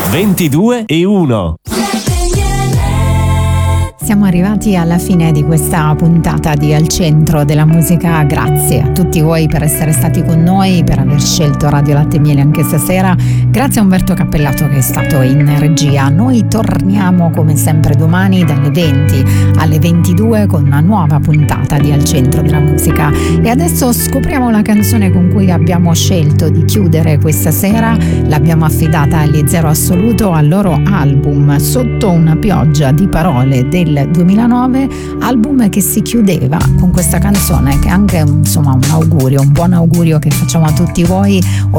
22:01. Siamo arrivati alla fine di questa puntata di Al Centro della Musica. Grazie a tutti voi per essere stati con noi, per aver scelto Radio Latte e Miele anche stasera. Grazie a Umberto Cappellato che è stato in regia. Noi torniamo come sempre domani dalle 20 alle 22 con una nuova puntata di Al Centro della Musica. E adesso scopriamo la canzone con cui abbiamo scelto di chiudere questa sera. L'abbiamo affidata agli Zero Assoluto, al loro album Sotto una pioggia di parole del 2009, album che si chiudeva con questa canzone che è anche insomma un augurio, un buon augurio che facciamo a tutti voi